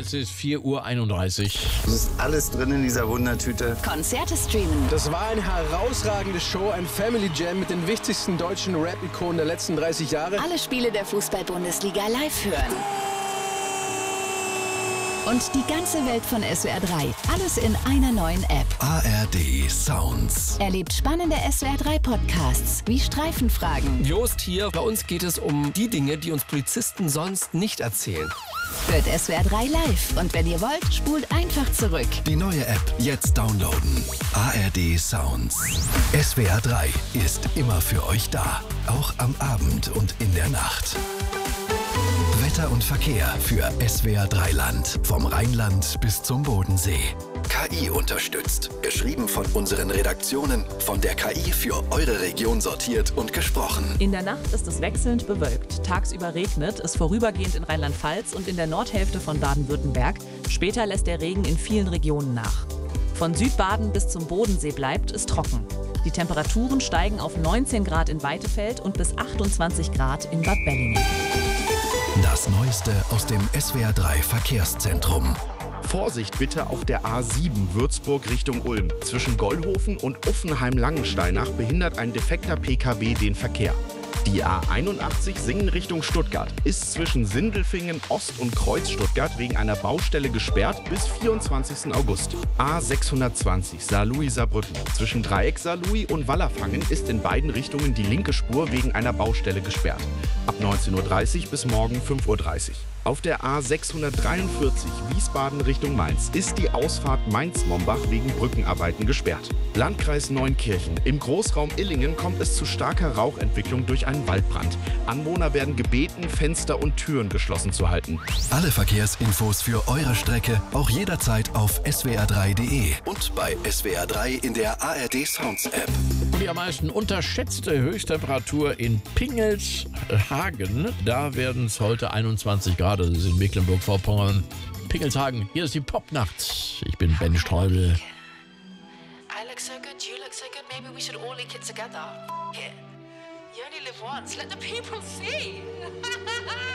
Es ist 4:31 Uhr. Es ist alles drin in dieser Wundertüte. Konzerte streamen. Das war eine herausragende Show, ein Family Jam mit den wichtigsten deutschen Rap-Ikonen der letzten 30 Jahre. Alle Spiele der Fußball-Bundesliga live hören. Und die ganze Welt von SWR 3. Alles in einer neuen App. ARD Sounds. Erlebt spannende SWR 3 Podcasts wie Streifenfragen. Jost hier. Bei uns geht es um die Dinge, die uns Polizisten sonst nicht erzählen. Hört SWR 3 live. Und wenn ihr wollt, spult einfach zurück. Die neue App jetzt downloaden. ARD Sounds. SWR 3 ist immer für euch da. Auch am Abend und in der Nacht. Wetter und Verkehr für SWR 3 Land. Vom Rheinland bis zum Bodensee. KI unterstützt. Geschrieben von unseren Redaktionen. Von der KI für eure Region sortiert und gesprochen. In der Nacht ist es wechselnd bewölkt. Tagsüber regnet es vorübergehend in Rheinland-Pfalz und in der Nordhälfte von Baden-Württemberg. Später lässt der Regen in vielen Regionen nach. Von Südbaden bis zum Bodensee bleibt es trocken. Die Temperaturen steigen auf 19 Grad in Weitefeld und bis 28 Grad in Bad Bellinge. Das Neueste aus dem SWR 3 Verkehrszentrum. Vorsicht bitte auf der A7 Würzburg Richtung Ulm. Zwischen Gollhofen und Uffenheim-Langensteinach behindert ein defekter PKW den Verkehr. Die A81 Singen Richtung Stuttgart ist zwischen Sindelfingen Ost und Kreuz Stuttgart wegen einer Baustelle gesperrt bis 24. August. A620 Saarlouis-Saarbrücken zwischen Dreieck Saarlouis und Wallerfangen ist in beiden Richtungen die linke Spur wegen einer Baustelle gesperrt. Ab 19:30 Uhr bis morgen 5:30 Uhr. Auf der A643 Wiesbaden Richtung Mainz ist die Ausfahrt Mainz-Mombach wegen Brückenarbeiten gesperrt. Landkreis Neunkirchen. Im Großraum Illingen kommt es zu starker Rauchentwicklung durch einen Waldbrand. Anwohner werden gebeten, Fenster und Türen geschlossen zu halten. Alle Verkehrsinfos für eure Strecke auch jederzeit auf swr3.de und bei SWR 3 in der ARD Sounds App. Und die am meisten unterschätzte Höchsttemperatur in Pingelshagen. Da werden es heute 21 Grad, das ist in Mecklenburg-Vorpommern. Pingelshagen, hier ist die Popnacht. Ich bin Ben Streubel. I look so good, you look so good, maybe we should all link it together. Here. You only live once, let the people see.